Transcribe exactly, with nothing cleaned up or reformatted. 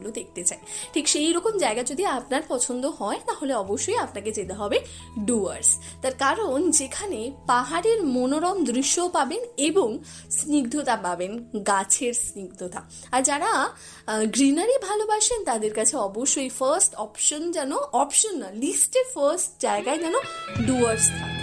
জায়গাগুলো দেখতে চায়। ঠিক সেই রকম জায়গা যদি আপনার পছন্দ হয় তাহলে অবশ্যই আপনাকে যেতে হবে ডুয়ার্স। তার কারণ যেখানে পাহাড়ের মনোরম দৃশ্য পাবেন এবং স্নিগ্ধতা পাবেন, গাছের স্নিগ্ধতা। আর যারা গ্রিনারি ভালোবাসেন তাদের কাছে অবশ্যই ফার্স্ট অপশন যেন, অপশন না লিস্টের ফার্স্ট জায়গায় যেন ডুয়ার্স থাকে।